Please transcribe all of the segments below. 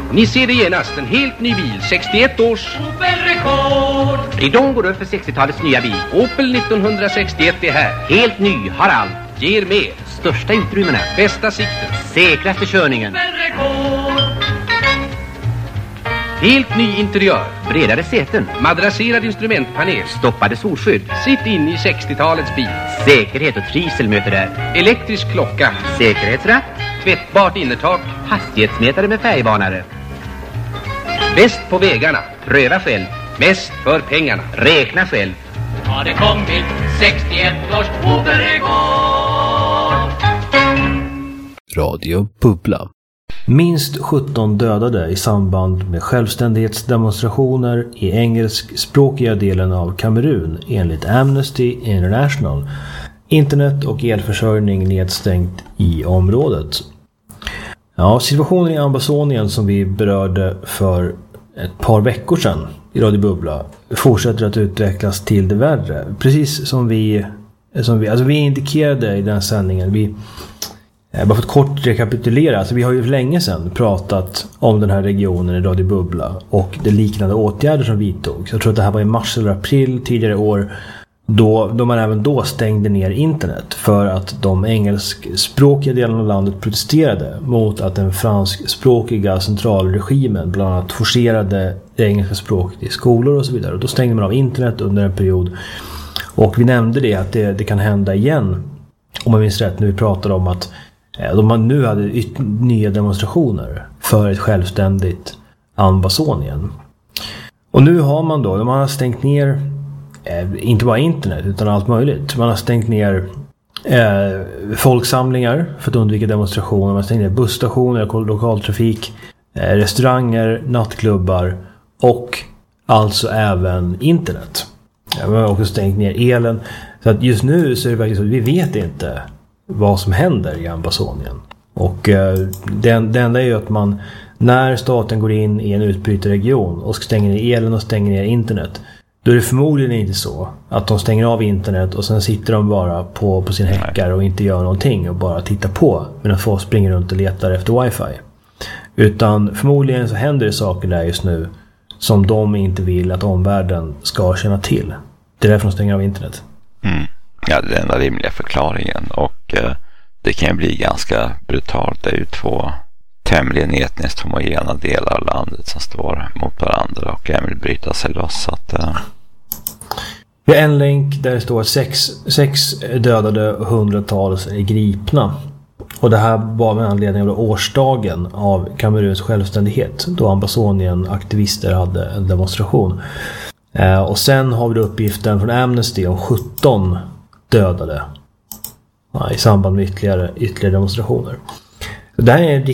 Ni ser det genast, en helt ny bil, 61 års Opel-rekord. Ridån går upp för 60-talets nya bil. Opel 1961 är här. Helt ny, har allt, ger mer. Största utrymmena, bästa sikten, säkraste körningen. Opel-rekord. Helt ny interiör, bredare säten, madrasserad instrumentpanel, stoppade solskydd. Sitt in i 60-talets bil. Säkerhet och trivsel möter där. Elektrisk klocka, säkerhetsratt, tvättbart innertak, hastighetsmätare med färgvarnare. Bäst på vägarna, pröva själv. Mest för pengarna, räkna själv. Har det kommit 61 års Opel-rekord. Radio Bubbla. Minst 17 dödade i samband med självständighetsdemonstrationer i engelskspråkiga delen av Kamerun enligt Amnesty International. Internet och elförsörjning nedstängt i området. Ja, situationen i Ambazonien som vi berörde för ett par veckor sedan i Radio Bubbla fortsätter att utvecklas till det värre. Precis som vi indikerade i den sändningen. Bara för att kort rekapitulera, vi har ju för länge sedan pratat om den här regionen i Radio Bubbla och de liknande åtgärder som vidtogs. Jag tror att det här var i mars eller april tidigare år då man även då stängde ner internet för att de engelskspråkiga delarna av landet protesterade mot att den franskspråkiga centralregimen bland annat forcerade det engelska språket i skolor och så vidare. Och då stängde man av internet under en period. Och vi nämnde det att det kan hända igen, om man minns rätt, när vi pratade om att de nu hade nya demonstrationer för ett självständigt Ambazonien. Och nu har man har stängt ner inte bara internet utan allt möjligt. Man har stängt ner folksamlingar för att undvika demonstrationer. Man har stängt ner busstationer, lokaltrafik, restauranger, nattklubbar och alltså även internet. Man har också stängt ner elen. Så att just nu så är det faktiskt så att vi vet inte vad som händer i Ambazonien. Och det enda är ju att när staten går in i en utbrytarregion och stänger ner elen och stänger ner internet, då är det förmodligen inte så att de stänger av internet och sen sitter de bara på sin häckar och inte gör någonting och bara tittar på medan folk springer runt och letar efter wifi. Utan förmodligen så händer det saker där just nu som de inte vill att omvärlden ska känna till. Det är därför de stänger av internet. Ja, det är den enda rimliga förklaringen, och det kan bli ganska brutalt. Det är ju två tämligen etniskt homogena delar av landet som står mot varandra och vill bryta sig loss. Så att, Vi har en länk där det står att sex dödade och hundratals är gripna. Och det här var med anledning av årsdagen av Kameruns självständighet, då Ambazonien-aktivister hade en demonstration. Och sen har vi uppgiften från Amnesty om 17 dödade i samband med ytterligare demonstrationer. Det här är en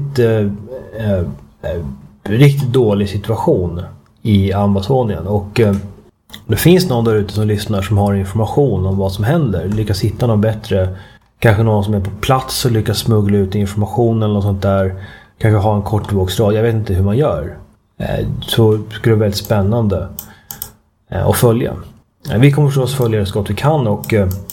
riktigt dålig situation i Ambazonien, och det finns någon där ute som lyssnar som har information om vad som händer, lyckas hitta någon bättre, kanske någon som är på plats och lyckas smuggla ut information eller något sånt där, kanske ha en kortvågsradio, jag vet inte hur man gör. Så skulle det vara väldigt spännande att följa. Vi kommer förstås följa det så gott vi kan, och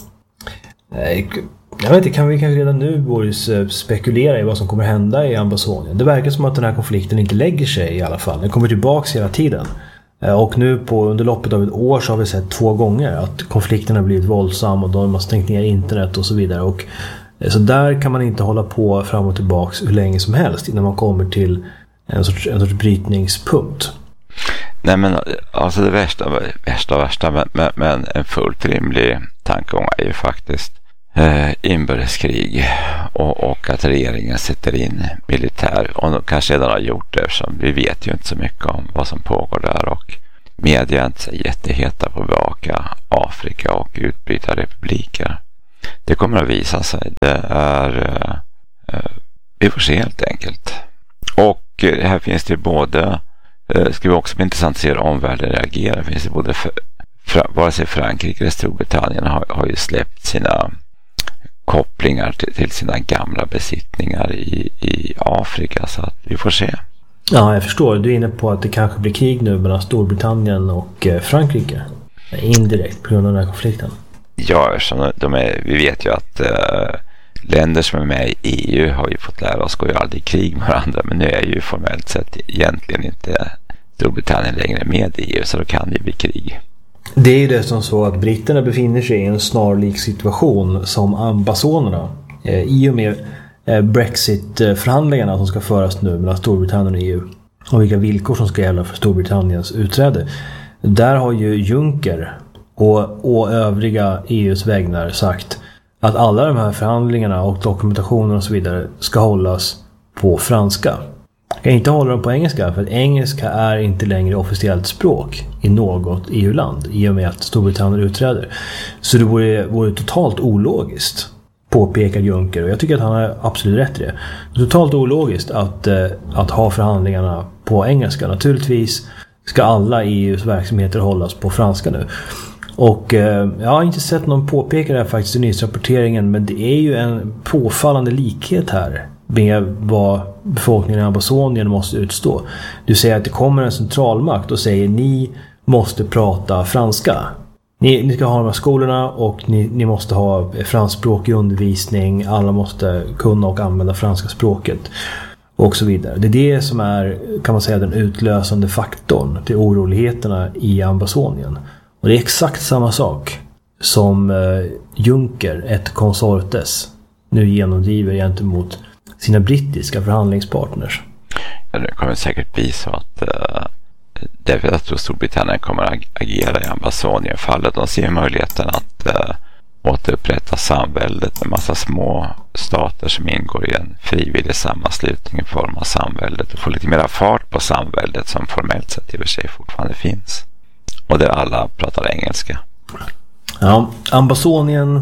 jag vet inte, kan vi kanske redan nu spekulera i vad som kommer hända i Ambazonien. Det verkar som att den här konflikten inte lägger sig i alla fall. Den kommer tillbaka hela tiden. Och nu under loppet av ett år så har vi sett 2 gånger att konflikten har blivit våldsam och de har stängt ner internet och så vidare. Och så där kan man inte hålla på fram och tillbaka hur länge som helst innan man kommer till en sorts brytningspunkt. Nej, men alltså det värsta men en fullt rimlig tankegång är ju faktiskt inbördeskrig och att regeringen sätter in militär, och de kanske redan har gjort det, eftersom vi vet ju inte så mycket om vad som pågår där, och media är inte så jätteheta på att bevaka Afrika och utbrytarrepubliker. Det kommer att visa sig. Det är vi får se helt enkelt. Och här finns det både ska vi också bli intressant att se hur omvärlden reagerar. Det finns det både vare sig Frankrike eller Storbritannien har ju släppt sina kopplingar till sina gamla besittningar i Afrika, så att vi får se. Ja, jag förstår. Du är inne på att det kanske blir krig nu mellan Storbritannien och Frankrike. Indirekt på grund av den här konflikten. Ja, vi vet ju att länder som är med i EU har ju fått lära oss går ju aldrig i krig med varandra, men nu är ju formellt sett egentligen inte Storbritannien längre med i EU, så då kan det bli krig. Det är ju dessutom så att britterna befinner sig i en snarlik situation som ambazonerna i och med Brexit-förhandlingarna som ska föras nu mellan Storbritannien och EU och vilka villkor som ska gälla för Storbritanniens utträde. Där har ju Juncker och övriga EUs vägnar sagt att alla de här förhandlingarna och dokumentationen och så vidare ska hållas på franska. Jag kan inte hålla dem på engelska, för att engelska är inte längre officiellt språk i något EU-land i och med att Storbritannien utträder. Så det vore totalt ologiskt, påpekar Juncker, och jag tycker att han har absolut rätt i det. Totalt ologiskt att ha förhandlingarna på engelska. Naturligtvis ska alla EUs verksamheter hållas på franska nu. Och jag har inte sett någon påpeka det här faktiskt i nyhetsrapporteringen, men det är ju en påfallande likhet här med vad befolkningen i Ambazonien måste utstå. Du säger att det kommer en centralmakt och säger ni måste prata franska. Ni ska ha de här skolorna och ni måste ha franskspråkig undervisning. Alla måste kunna och använda franska språket och så vidare. Det är det som är, kan man säga, den utlösande faktorn till oroligheterna i Ambazonien. Och det är exakt samma sak som Juncker, ett konsortes, nu genomdriver gentemot sina brittiska förhandlingspartners. Ja, det kommer säkert bli så att därför att Storbritannien kommer att agera i Ambazonien-fallet. De ser möjligheten att återupprätta samväldet med massa små stater som ingår i en frivillig sammanslutning i form av samväldet och få lite mer fart på samväldet som formellt sett i och för sig fortfarande finns. Och där alla pratar engelska. Ja, Ambazonien,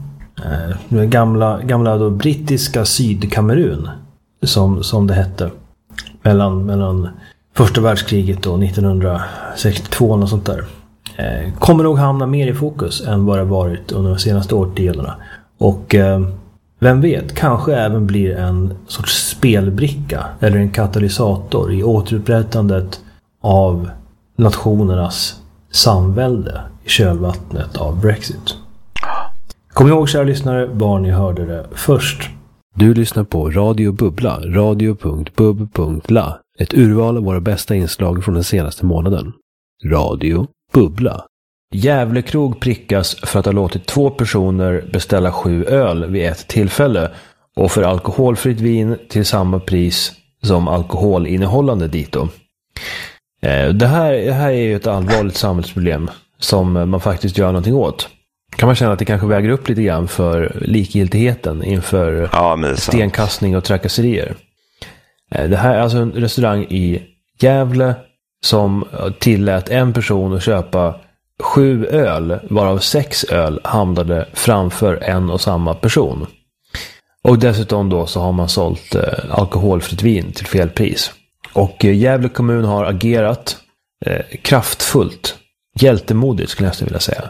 gamla då brittiska Sydkamerun som det hette mellan första världskriget och 1962 och sånt där, kommer nog hamna mer i fokus än vad det varit under de senaste årtiondena. Och vem vet, kanske även blir en sorts spelbricka eller en katalysator i återupprättandet av nationernas samvälde i kölvattnet av Brexit. Kom ihåg, kära lyssnare, var ni hörde det först. Du lyssnar på Radio Bubbla, radio.bub.la. Ett urval av våra bästa inslag från den senaste månaden. Radio Bubbla. Gävlekrog prickas för att ha låtit 2 personer beställa 7 öl vid ett tillfälle och för alkoholfritt vin till samma pris som alkoholinnehållande dito. Det här är ju ett allvarligt samhällsproblem som man faktiskt gör någonting åt. Kan man känna att det kanske väger upp lite grann för likgiltigheten inför stenkastning och trakasserier. Det här är alltså en restaurang i Gävle som tillät en person att köpa 7 öl, varav 6 öl hamnade framför en och samma person. Och dessutom då så har man sålt alkoholfritt vin till fel pris. Och Gävle kommun har agerat kraftfullt, hjältemodigt skulle jag nästan vilja säga.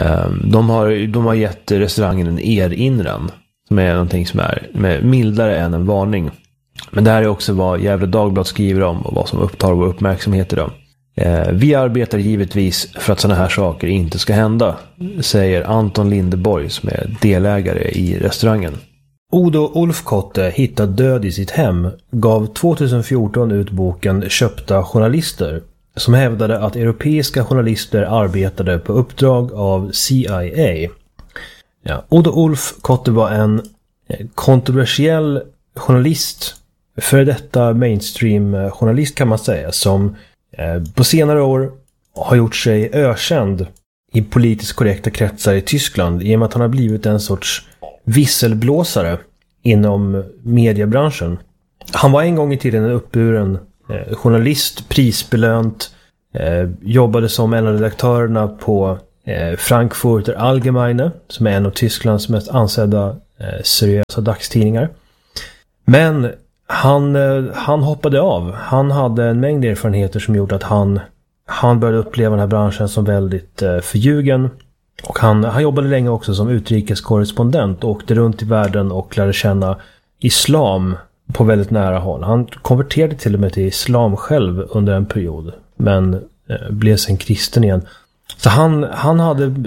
De har gett restaurangen en erinran som är någonting som är mildare än en varning. Men det här är också vad Gävle Dagblad skriver om och vad som upptar vår uppmärksamhet idag. Vi arbetar givetvis för att sådana här saker inte ska hända, säger Anton Lindeborg som är delägare i restaurangen. Odo Ulfkotte, hittad död i sitt hem, gav 2014 ut boken Köpta journalister, som hävdade att europeiska journalister arbetade på uppdrag av CIA. Ja, Odo Ulfkotte var en kontroversiell journalist, för detta mainstream-journalist kan man säga, som på senare år har gjort sig ökänd i politiskt korrekta kretsar i Tyskland i och med att han har blivit en sorts visselblåsare inom mediebranschen. Han var en gång i tiden en uppburen journalist, prisbelönt, jobbade som en av redaktörerna på Frankfurter Allgemeine, som är en av Tysklands mest ansedda seriösa dagstidningar. Men han hoppade av. Han hade en mängd erfarenheter som gjorde att han började uppleva den här branschen som väldigt förljugen. Och han jobbade länge också som utrikeskorrespondent och åkte runt i världen och lärde känna islam på väldigt nära håll. Han konverterade till och med till islam själv under en period, men blev sen kristen igen. Så han hade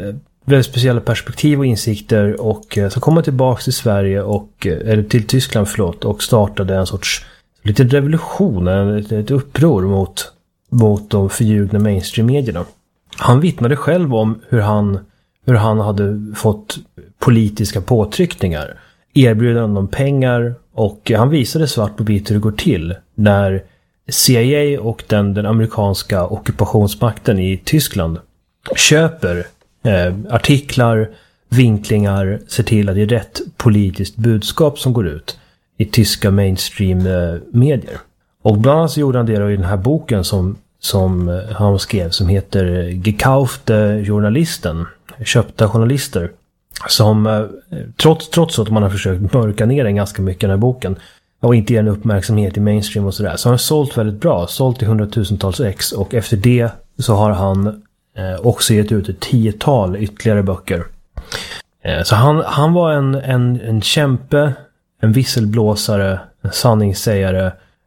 väldigt speciella perspektiv och insikter, och så kom han tillbaka till Sverige eller till Tyskland och startade en sorts lite revolution, ett uppror mot de förljugna mainstream-medierna. Han vittnade själv om hur han hade fått politiska påtryckningar, erbjudanden om pengar, och han visade svart på vitt hur det går till när CIA och den amerikanska ockupationsmakten i Tyskland köper artiklar, vinklingar, ser till att det är rätt politiskt budskap som går ut i tyska mainstream-medier. Och bland annat så gjorde han det i den här boken som han skrev, som heter Gekaufte Journalisten, köpta journalister, som trots att man har försökt mörka ner den ganska mycket, den här boken, och inte ge en uppmärksamhet i mainstream och sådär, så han har sålt väldigt bra, sålt i 100,000-tals ex, och efter det så har han också gett ut ett 10-tal ytterligare böcker. Så han var en kämpe, en visselblåsare, en sanningssägare,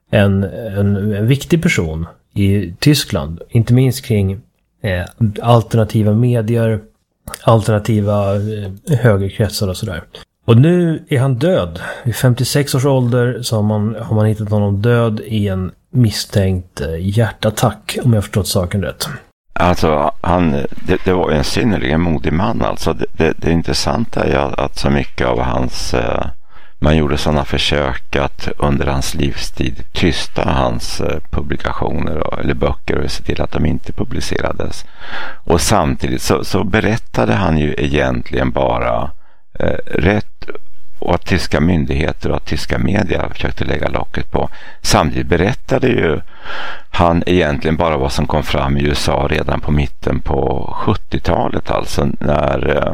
en viktig person i Tyskland, inte minst kring alternativa medier, alternativa högerkretsar och sådär. Och nu är han död. I 56 års ålder så har man hittat honom död i en misstänkt hjärtattack, om jag förstått saken rätt. Alltså, det var en synnerligen modig man. Alltså, det intressanta är att så mycket av hans... Man gjorde sådana försök att under hans livstid tysta hans publikationer eller böcker och se till att de inte publicerades. Och samtidigt så berättade han ju egentligen bara rätt, och att tyska myndigheter och att tyska media försökte lägga locket på. Samtidigt berättade ju han egentligen bara vad som kom fram i USA redan på mitten på 70-talet, alltså när...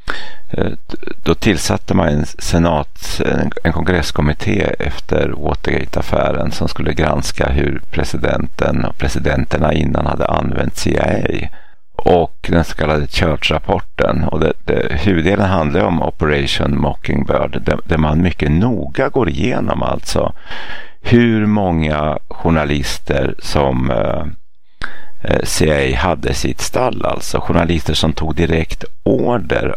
Då tillsatte man en kongresskommitté efter Watergate-affären som skulle granska hur presidenten och presidenterna innan hade använt CIA, och den så kallade Church-rapporten. Och huvuddelen handlar om Operation Mockingbird, där man mycket noga går igenom alltså hur många journalister som CIA hade sitt stall, alltså journalister som tog direkt order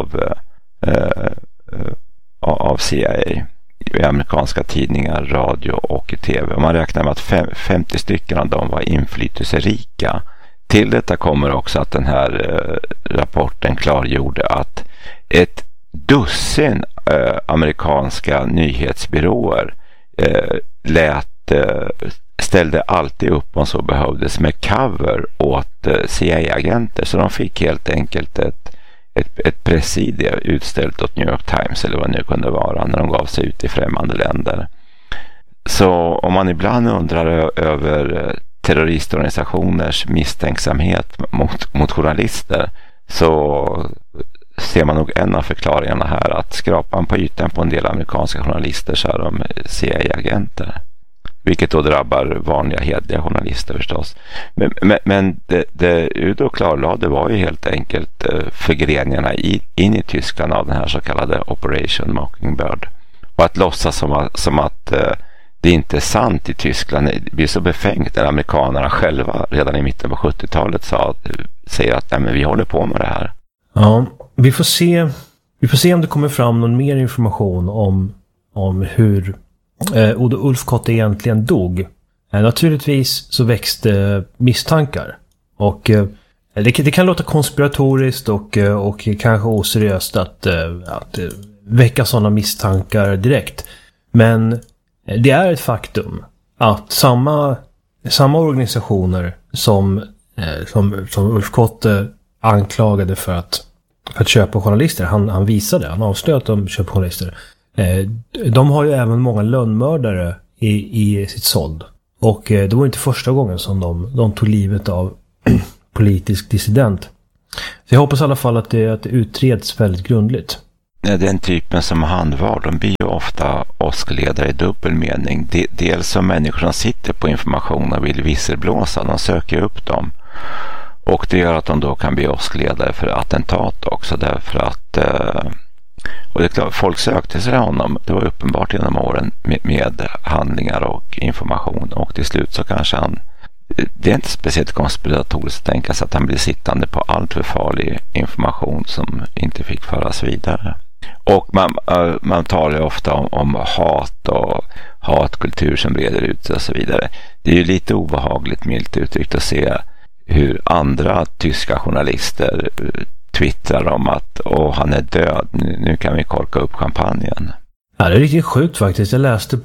av CIA i amerikanska tidningar, radio och i tv. Och man räknar med att 50 stycken av dem var inflytelserika. Till detta kommer också att den här rapporten klargjorde att ett dussin amerikanska nyhetsbyråer ställde alltid upp om så behövdes med cover åt CIA-agenter, så de fick helt enkelt ett presidie utställt åt New York Times eller vad det nu kunde vara när de gav sig ut i främmande länder. Så om man ibland undrar över terroristorganisationers misstänksamhet mot journalister, så ser man nog en av förklaringarna här, att skrapan på ytan på en del amerikanska journalister så är de CIA-agenter. Vilket då drabbar vanliga hedliga journalister förstås. Men det Udo klarlade var ju helt enkelt förgreningarna in i Tyskland av den här så kallade Operation Mockingbird. Och att låtsas som att det inte är sant i Tyskland, det blir så befängt när amerikanerna själva redan i mitten på 70-talet säger att nej, men vi håller på med det här. Ja, vi får se om det kommer fram någon mer information om hur Odo Ulfkott egentligen dog. Naturligtvis så växte misstankar, och det kan låta konspiratoriskt och kanske oseriöst att väcka sådana misstankar direkt, men det är ett faktum att samma organisationer som Ulfkott anklagade för att köpa journalister, han visade, han avslöjade att de köper journalister. De har ju även många lönnmördare i sitt såld. Och det var inte första gången som de tog livet av politisk dissident. Så jag hoppas i alla fall att det utreds väldigt grundligt. Den typen som han var, de blir ju ofta åskledare i dubbel mening. Dels som människor som sitter på information och vill visselblåsa, de söker upp dem. Och det gör att de då kan bli åskledare för attentat också, därför att och det är klart, folk sökte sig honom. Det var uppenbart genom åren med handlingar och information, och till slut så kanske han det är inte speciellt konspiratoriskt att tänka sig att han blir sittande på allt för farlig information som inte fick föras vidare. Och man talar ju ofta om hat och hatkultur som breder ut sig och så vidare. Det är ju lite obehagligt, milt uttryckt, att se hur andra tyska journalister twittrar om att han är död, nu kan vi korka upp champagnen. Ja, det är riktigt sjukt faktiskt. Jag läste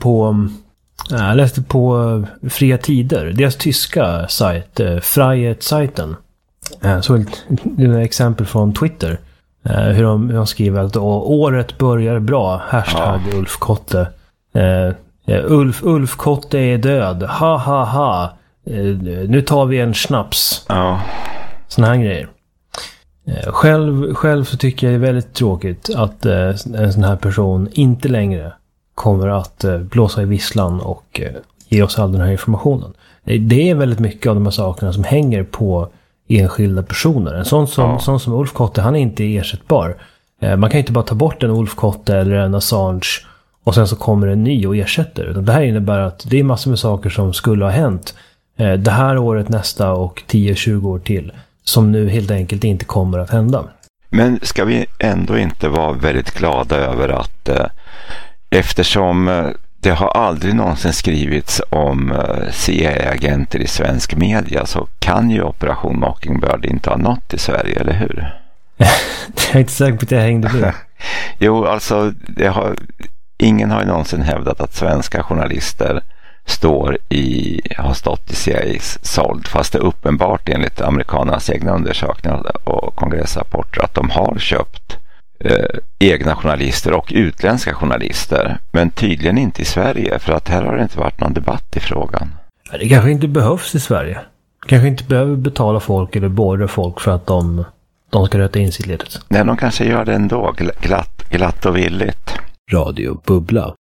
på Fria Tider, deras tyska sajt, Freiheit-sajten. Så ett exempel från Twitter. Hur de skriver att året börjar bra, hashtag Ulf Kotte. Ulf Kotte är död, ha ha ha. Nu tar vi en snaps. Såna här grejer. Själv så tycker jag det är väldigt tråkigt att en sån här person inte längre kommer att blåsa i visslan och ge oss all den här informationen. Det är väldigt mycket av de här sakerna som hänger på enskilda personer. En sån som Ulf Kotte, han är inte ersättbar. Man kan inte bara ta bort en Ulf Kotte eller en Assange och sen så kommer en ny och ersätter. Utan det här innebär att det är massor med saker som skulle ha hänt det här året, nästa och 10-20 år till, som nu helt enkelt inte kommer att hända. Men ska vi ändå inte vara väldigt glada över att eftersom det har aldrig någonsin skrivits om CIA-agenter i svensk media, så kan ju Operation Mockingbird inte ha nått i Sverige, eller hur? Jag är inte säker på att jag hängde med. Jo, alltså ingen har ju någonsin hävdat att svenska journalister har stått i CIAs såld, fast det är uppenbart enligt amerikanernas egna undersökningar och kongressrapporter att de har köpt egna journalister och utländska journalister, men tydligen inte i Sverige, för att här har det inte varit någon debatt i frågan. Det kanske inte behövs i Sverige. Kanske inte behöver betala folk eller beordra folk för att de ska rätta in sitt ledet. Nej, de kanske gör det ändå, glatt och villigt. Radio Bubbla.